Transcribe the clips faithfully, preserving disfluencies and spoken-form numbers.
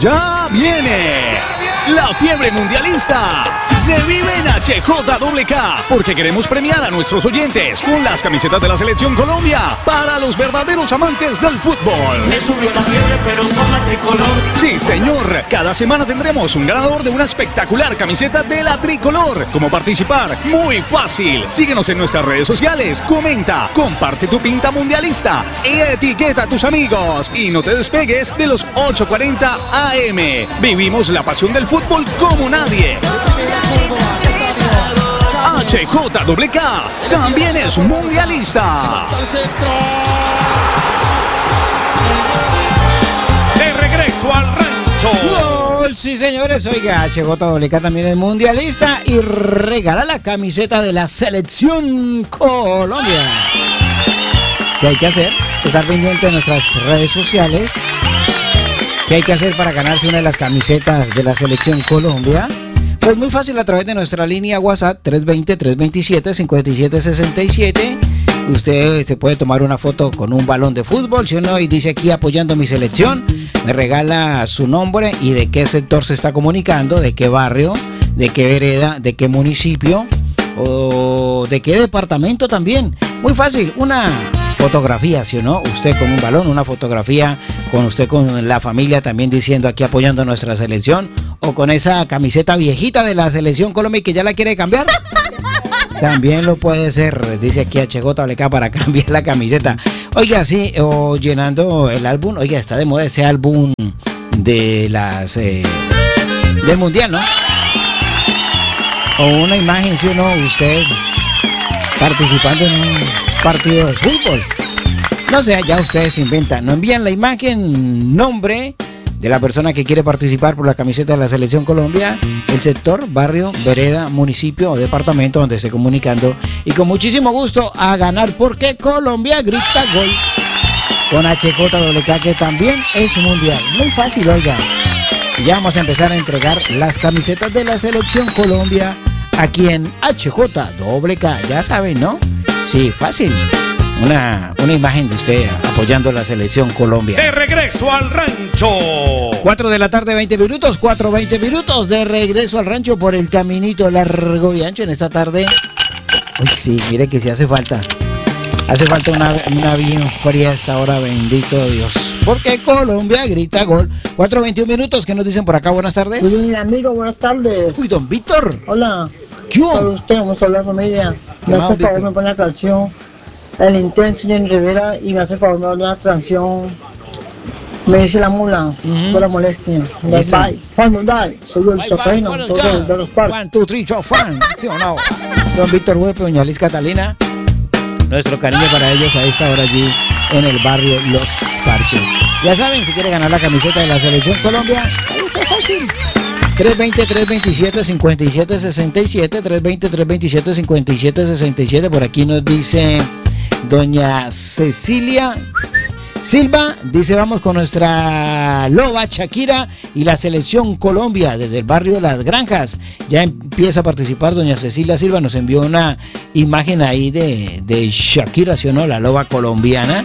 ¡Ya viene! La fiebre mundialista se vive en H J K K porque queremos premiar a nuestros oyentes con las camisetas de la Selección Colombia para los verdaderos amantes del fútbol. Me subió la fiebre, pero con la tricolor. Sí, señor. Cada semana tendremos un ganador de una espectacular camiseta de la tricolor. ¿Cómo participar? Muy fácil. Síguenos en nuestras redes sociales, comenta, comparte tu pinta mundialista y etiqueta a tus amigos. Y no te despegues de los ocho cuarenta A M. Vivimos la pasión del fútbol como nadie. H J K K también es mundialista. De regreso al rancho. Gol, sí señores, oiga, H J K también es mundialista y regala la camiseta de la Selección Colombia. ¿Qué hay que hacer? Estar pendiente de nuestras redes sociales. ¿Qué hay que hacer para ganarse una de las camisetas de la Selección Colombia? Pues muy fácil, a través de nuestra línea WhatsApp tres dos cero, tres dos siete, cinco siete seis siete. Usted se puede tomar una foto con un balón de fútbol, ¿sí o no? Y dice aquí apoyando mi selección, me regala su nombre y de qué sector se está comunicando, de qué barrio, de qué vereda, de qué municipio o de qué departamento también. Muy fácil, una fotografía, ¿sí o no? Usted con un balón, una fotografía con usted con la familia también diciendo aquí apoyando a nuestra selección, o con esa camiseta viejita de la Selección Colombia que ya la quiere cambiar. También lo puede hacer, dice aquí H J K para cambiar la camiseta. Oiga, sí, o llenando el álbum, oiga, está de moda ese álbum de las eh, del mundial, ¿no? O una imagen, ¿sí o no? Usted participando en un partido de fútbol. No sé, ya ustedes inventan. Nos envían la imagen, nombre de la persona que quiere participar por la camiseta de la Selección Colombia, el sector, barrio, vereda, municipio o departamento donde esté comunicando, y con muchísimo gusto a ganar, porque Colombia grita gol con H J K K, que también es mundial. Muy fácil, oiga. Ya vamos a empezar a entregar las camisetas de la Selección Colombia aquí en H J K K. Ya saben, ¿no? Sí, fácil. Una, una imagen de usted apoyando a la Selección Colombia. De regreso al rancho. cuatro de la tarde, veinte minutos. cuatro, veinte minutos de regreso al rancho por el caminito largo y ancho en esta tarde. Uy, sí, mire que sí hace falta. Hace falta una, una bien fría a esta hora, bendito Dios. Porque Colombia grita gol. cuatro, veintiún minutos. ¿Qué nos dicen por acá? Buenas tardes. Uy, mi amigo, buenas tardes. Uy, don Víctor. Hola. ¿Qué hubo? Para usted, vamos a hablar familia. Me hace favor, me pone la canción El Intenso Jenny Rivera, y me hace favor, me pone la canción Me dice la mula, uh-huh. por la molestia. Listo. Bye. Fan, bye. Soy el soprano, todo el de los parques. One, two, three, four, fan. ¿Sí o no? Don Víctor Huepe, doña Liz Catalina. Nuestro cariño para ellos a esta hora allí en el barrio Los Parques. Ya saben, si quiere ganar la camiseta de la Selección Colombia, ahí está fácil. tres dos cero, tres dos siete, cinco siete seis siete, tres dos cero, tres dos siete, cinco siete seis siete. Por aquí nos dice doña Cecilia Silva, dice vamos con nuestra loba Shakira y la Selección Colombia desde el barrio Las Granjas. Ya empieza a participar doña Cecilia Silva, nos envió una imagen ahí de, de Shakira, ¿sí o no? La loba colombiana.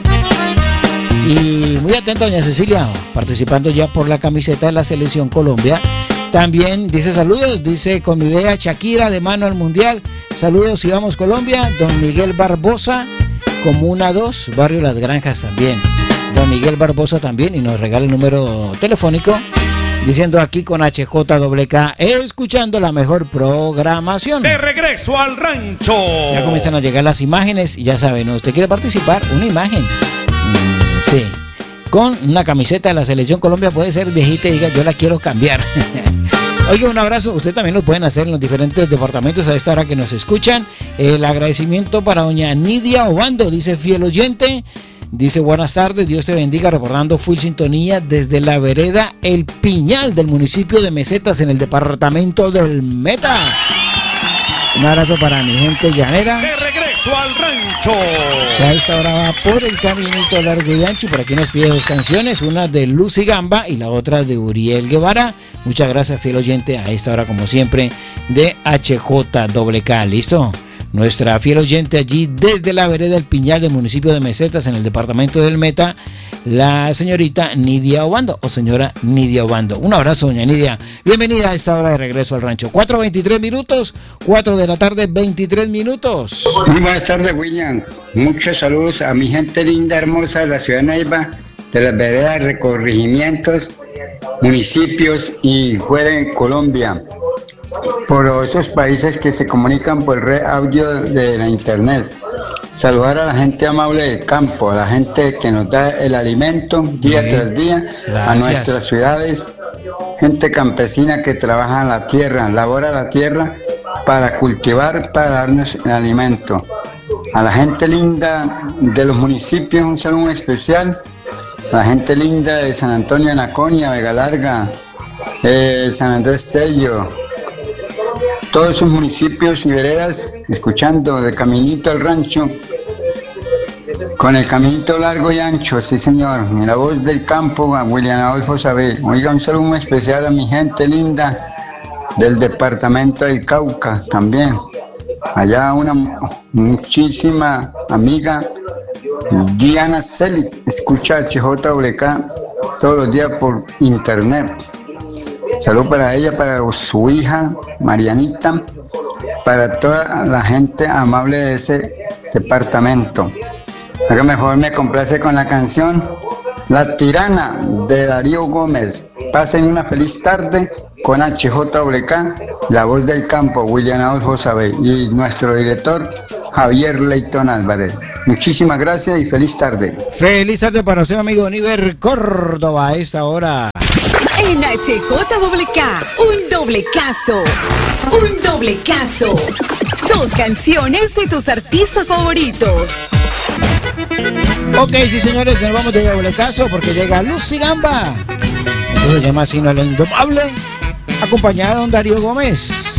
Y muy atenta doña Cecilia, participando ya por la camiseta de la Selección Colombia. También dice saludos, dice con mi idea Shakira de mano al mundial. Saludos y vamos Colombia. Don Miguel Barbosa, Comuna dos, barrio Las Granjas también. Don Miguel Barbosa también, y nos regala el número telefónico diciendo aquí con H J K K, escuchando la mejor programación. De regreso al rancho. Ya comienzan a llegar las imágenes y ya saben, ¿no? Usted quiere participar, una imagen. Mm, sí. Con una camiseta de la Selección Colombia, puede ser viejita y diga yo la quiero cambiar. Oiga, un abrazo, usted también lo pueden hacer en los diferentes departamentos a esta hora que nos escuchan. El agradecimiento para doña Nidia Obando, dice fiel oyente, dice buenas tardes, Dios te bendiga, reportando full sintonía desde la vereda El Piñal del municipio de Mesetas en el departamento del Meta. Un abrazo para mi gente llanera. De regreso al rancho. A esta hora va por el caminito largo y ancho. Por aquí nos pide dos canciones, una de Lucy Gamba y la otra de Uriel Guevara. Muchas gracias, fiel oyente, a esta hora como siempre de H J K K. ¿Listo? Nuestra fiel oyente allí desde la vereda El Piñal del municipio de Mesetas en el departamento del Meta. la señorita Nidia Obando, o señora Nidia Obando. Un abrazo, doña Nidia. Bienvenida a esta hora de Regreso al Rancho. cuatro veintitrés minutos, cuatro de la tarde, veintitrés minutos. Muy buenas tardes, William. Muchos saludos a mi gente linda, hermosa de la ciudad de Neiva, de las veredas, recorregimientos, municipios y fuera de Colombia, por esos países que se comunican por red audio de la internet. Saludar a la gente amable del campo, a la gente que nos da el alimento día sí, tras día, gracias. A nuestras ciudades, gente campesina que trabaja en la tierra, labora la tierra para cultivar, para darnos el alimento. A la gente linda de los municipios, un saludo especial. A la gente linda de San Antonio de Naconia, Vega Larga, eh, San Andrés Tello, todos esos municipios y veredas, escuchando de Caminito al Rancho, con el caminito largo y ancho, sí señor, en la voz del campo, a William Adolfo Sabé. Oiga, un saludo muy especial a mi gente linda del departamento del Cauca también. Allá una muchísima amiga, Diana Celis, escucha H J W K todos los días por internet. Salud para ella, para su hija Marianita, para toda la gente amable de ese departamento. Ahora mejor me complace con la canción La Tirana de Darío Gómez. Pasen una feliz tarde con H J W K, la voz del campo, William Adolfo Sabé, y nuestro director Javier Leighton Álvarez. Muchísimas gracias y feliz tarde. Feliz tarde para usted, amigo Niver Córdoba, a esta hora. En H J W K, un doble caso, un doble caso. Dos canciones de tus artistas favoritos. Ok, sí señores, nos vamos de doble caso porque llega Lucy Gamba. Entonces se llama así, no, la indomable, acompañada de don Darío Gómez.